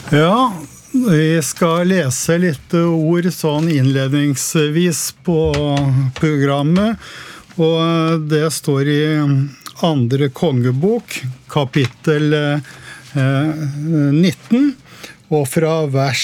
Ja, vi skal lese litt ord sånn innledningsvis på programmet, og det står i andre kongebok, kapittel 19, og fra vers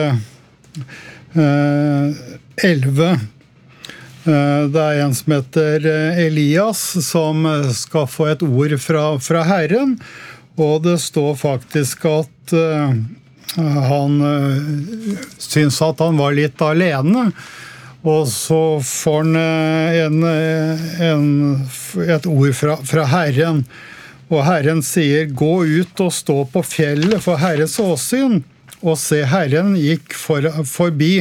11. Det en som heter Elias som skal få et ord fra Herren, og det står faktisk at han synes at han var litt alene, og så får han et ord fra Herren, og Herren sier, gå ut og stå på fjellet for Herrens åsyn, og se Herren gikk forbi.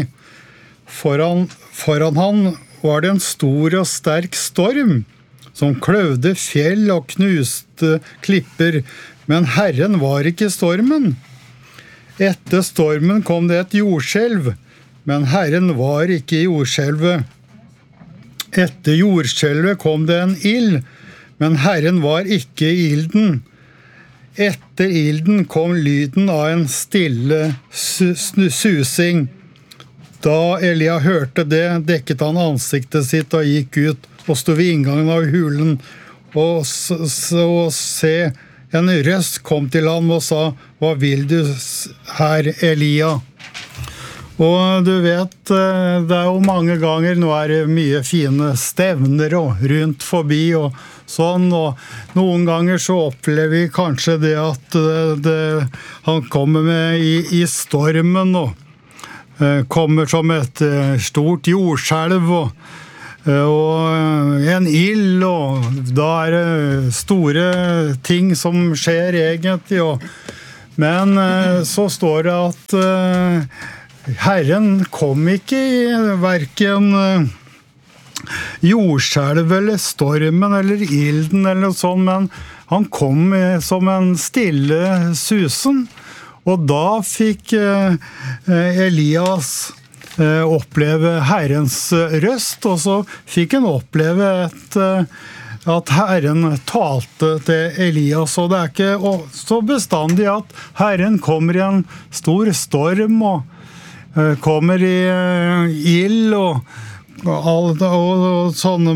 Foran han var det en stor og sterk storm, som kløvde fjell og knuste klipper, men Herren var ikke i stormen. Etter stormen kom det et jordskjelv, men Herren var ikke i jordskjelvet. Etter jordskjelvet kom det en ild, men Herren var ikke i ilden. Etter ilden kom lyden av en stille susing. Da Elia hørte det, dekket han ansiktet sitt og gikk ut og stod ved inngangen av hulen. Og så se, en røst kom til ham og sa, hva vil du her, Elia? Og du vet, det jo mange ganger, nå det mye fine stevner og rundt forbi og sånn, og noen ganger så opplever vi kanskje det at han kommer med i stormen og kommer som et stort jordskjelv og en ild, og da det store ting som skjer egentlig, men så står det at Herren kom ikke i hverken jordskjelv eller stormen eller ilden eller noe sånt, men han kom som en stille susen, og da fikk Elias oppleve Herrens røst, og så fikk han oppleve at Herren talte til Elias, og det ikke så bestandig at Herren kommer i en stor storm og kommer i ild og sånne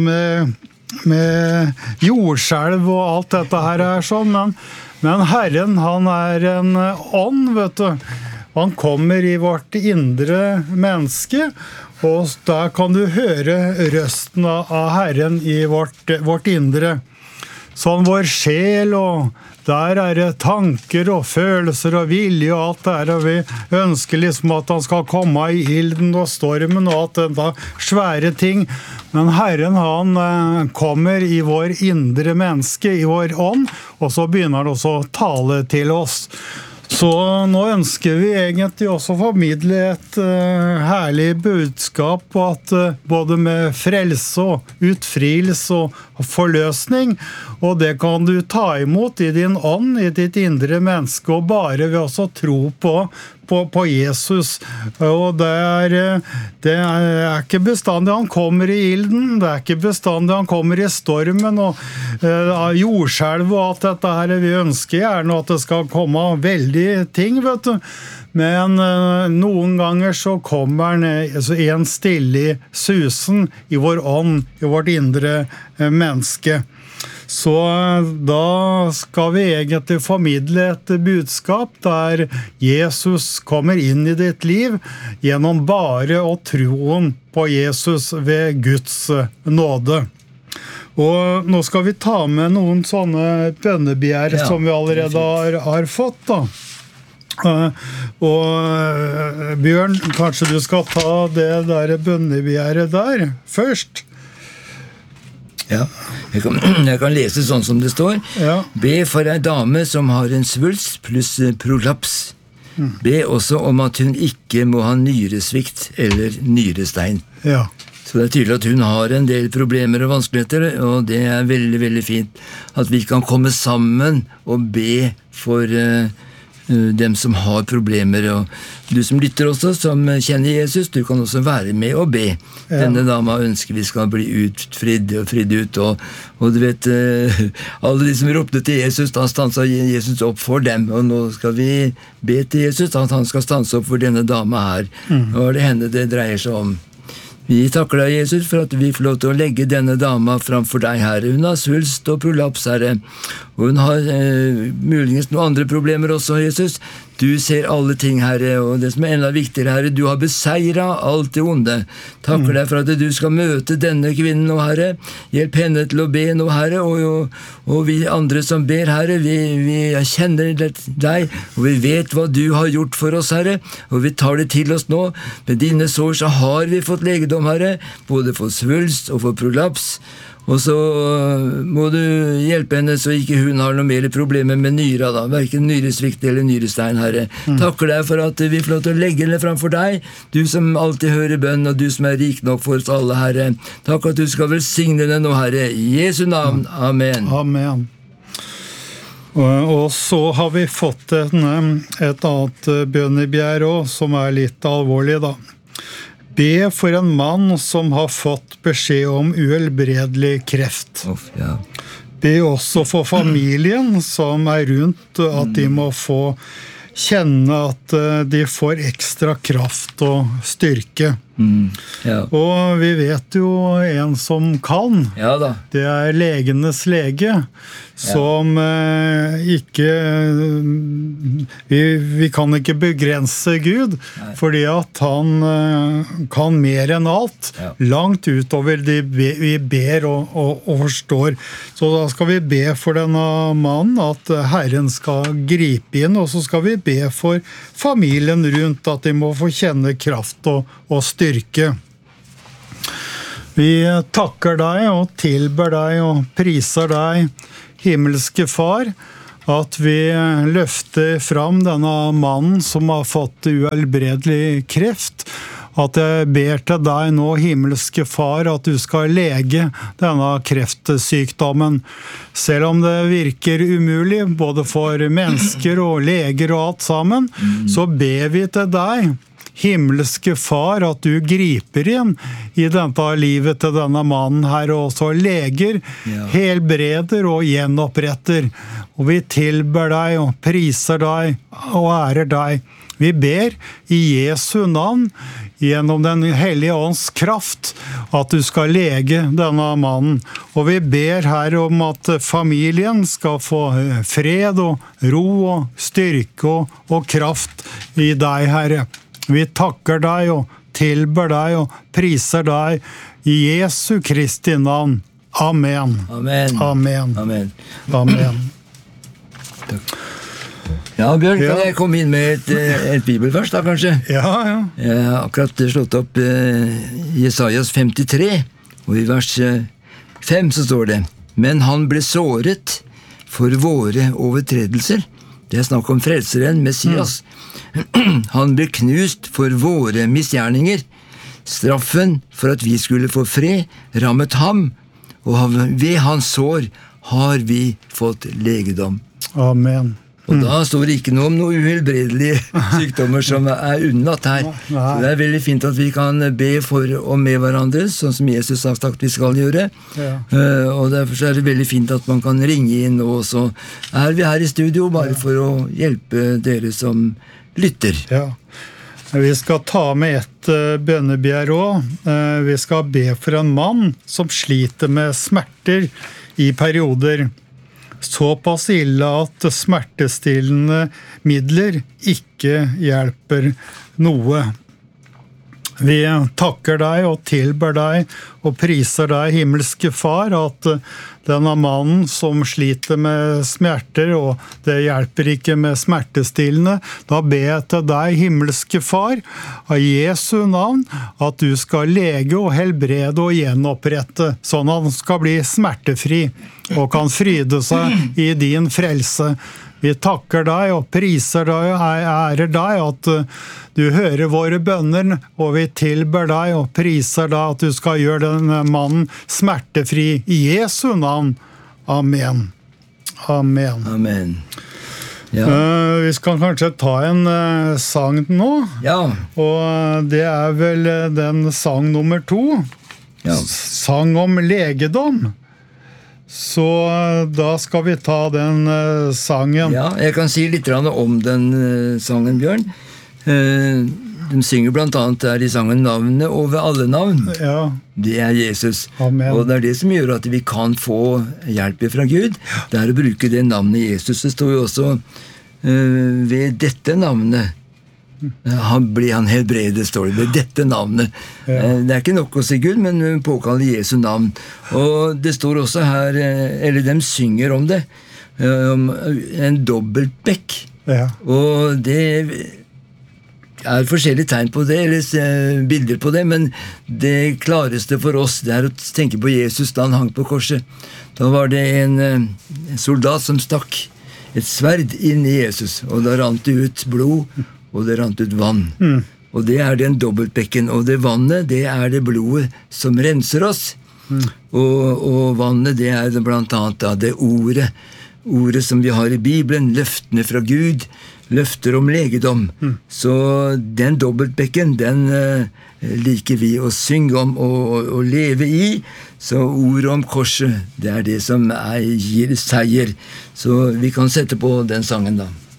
med jordskjelv og alt dette her sånn, men Herren han en ånd, vet du. Han kommer i vårt indre menneske, og der kan du høre røsten av Herren i vårt indre. Sånn vår sjel, og der det tanker og følelser og vilje og alt det og vi ønsker liksom at han skal komme i ilden og stormen og alt det svære ting. Men Herren han kommer i vår indre menneske, i vår ånd, og så begynner han også å tale til oss. Så nå ønsker vi egentlig også å formidle et herlig budskap på at både med frelse og utfrielse og forløsning, og det kan du ta imot i din ånd, i ditt indre menneske, og bare ved også tro på Jesus. Og det ikke bestandig han kommer i ilden, det ikke bestandig han kommer i stormen og jordskjelv og alt dette her. Vi ønsker gjerne at det skal komme veldig ting, vet du. Men noen ganger så kommer han i en stille susen i vår ånd, i vårt indre menneske. Så da skal vi egentlig formidle et budskap der Jesus kommer inn i ditt liv gjennom bare å troen på Jesus ved Guds nåde. Og nå skal vi ta med noen sånne bønnebegjær som vi allerede har fått da. Og Bjørn, kanskje du skal ta det der bønnebegjæret der først? Ja, jeg kan lese sånn som det står. Ja. Be for en dame som har en svulst pluss prolaps. Be også om at hun ikke må ha nyresvikt eller nyrestein. Ja. Så det tydelig at hun har en del problemer og vanskeligheter, og det veldig, veldig fint at vi kan komme sammen og be for dem som har problemer, og du som lytter også, som kjenner Jesus, du kan også være med og be. Denne dama ønsker vi skal bli fridd ut, og du vet, alle de som ropte til Jesus, da stanset Jesus opp for dem, og nå skal vi be til Jesus at han skal stanse opp for denne dama her. Hva er det henne det dreier seg om? Vi takker deg, Jesus, for at vi får lov til å legge denne dama framfor deg, Herre. Hun har svulst og prolaps, Herre, og hun har muligens noen andre problemer også, Jesus. Du ser alle ting, Herre, og det som er enda viktigere, Herre, du har beseiret alt det onde. Takker deg for at du skal møte denne kvinnen nå, Herre. Hjelp henne til å be nå, Herre, og vi andre som ber, Herre, vi kjenner deg, og vi vet hva du har gjort for oss, Herre, og vi tar det til oss nå. Med dine sår så har vi fått legedom, Herre, både for svulst og for prolaps. Og så må du hjelpe henne så ikke hun har noe mer problemer med nyra da, hverken nyresvikt eller nyrestein, Herre. Takker deg for at vi får lov til å legge henne framfor deg, du som alltid hører bønn, og du som er rik nok for oss alle, Herre. Takk at du skal velsigne henne nå, Herre. I Jesu navn. Amen. Amen. Og så har vi fått et annet bønnebegjær også, som er litt alvorlig da. Be for en mann som har fått beskjed om uhelbredelig kreft. Be også for familien som er rundt, at de må få kjenne at de får ekstra kraft og styrke. Og vi vet jo en som kan. Det er legenes lege, som ikke vi kan ikke begrense Gud, fordi at han kan mer enn alt, langt utover det vi ber og forstår. Så da skal vi be for denne mannen, at Herren skal gripe inn, og så skal vi be for familien rundt, at de må få kjenne kraft og styrke. Vi takker deg og tilber deg og priser deg, himmelske far, at vi løfter fram denne mannen som har fått uhelbredelig kreft, at jeg ber til deg nå, himmelske far, at du skal lege denne kreftsykdommen. Selv om det virker umulig, både for mennesker og leger og alt sammen, så ber vi til deg, himmelske far, at du griper inn i dette livet til denne mannen her, og så leger, helbreder og gjenoppretter. Og vi tilber deg og priser deg og ærer deg. Vi ber i Jesu navn, gjennom den hellige ånds kraft, at du skal lege denne mannen. Og vi ber her om at familien skal få fred og ro og styrke og kraft i deg, Herre. Vi takker deg og tilber deg og priser deg i Jesu Kristi navn. Amen. Amen. Amen. Amen. Amen. Takk. Ja, Bjørn, kan jeg komme inn med et bibelvers da, kanskje? Ja. Jeg har akkurat slått opp Jesajas 53, og i vers 5 så står det: Men han ble såret for våre overtredelser. Det er snakk om frelseren, Messias. Han ble knust for våre misgjerninger. Straffen for at vi skulle få fred rammet ham, og ved hans sår har vi fått legedom. Amen. Og da står det ikke noe om noen uhelbredelige sykdommer som er unnlatt her. Så det er veldig fint at vi kan be for og med hverandre, sånn som Jesus har sagt vi skal gjøre. Og derfor er det veldig fint at man kan ringe inn, og så er vi her i studio bare for å hjelpe dere som lytter. Ja. Vi skal ta med et bønnebegjær også. Vi skal be for en mann som sliter med smerter i perioder. Såpass ille at smertestillende midler ikke hjelper noe. Vi takker deg og tilber deg og priser deg, himmelske far, at denne mannen som sliter med smerter, og det hjelper ikke med smertestillende, da ber jeg til deg, himmelske far, av Jesu navn, at du skal lege og helbrede og gjenopprette, sånn at han skal bli smertefri og kan fryde seg i din frelse. Vi takker deg og priser deg og ærer deg at du hører våre bønner, og vi tilber deg og priser deg at du skal gjøre denne mannen smertefri i Jesu navn. Amen. Amen. Amen. Ja. Vi skal kanskje ta en sang nå, og det vel den sang nummer 2, sang om legedom. Så da skal vi ta den sangen. Ja, jeg kan si litt om den sangen, Bjørn. De synger blant annet der i sangen navnet over alle navn. Ja. Det Jesus. Amen. Og det det som gjør at vi kan få hjelp fra Gud. Det å bruke det navnet Jesus. Det står jo også ved dette navnet blir han helbredet, står det. Ved dette navnet. Ja. Det ikke nok å si Gud, men påkalle Jesu navn. Og det står også her, eller de synger om det, om en dobbeltbekk. Ja. Og det forskjellige tegn på det, eller bilder på det, men det klareste for oss, det å tenke på Jesus da han hang på korset. Da var det en soldat som stakk et sverd inn i Jesus, og da rant det ut blod, og det rant ut vann. Og det den dobbeltbekken, og det vannet, det det blodet som renser oss. Og vannet, det blant annet det ordet som vi har i Bibelen, løftene fra Gud, løfter om legedom. Så den dobbeltbekken, den liker vi å synge om og leve i. Så ordet om korset, det det som gir seier. Så vi kan sette på den sangen da.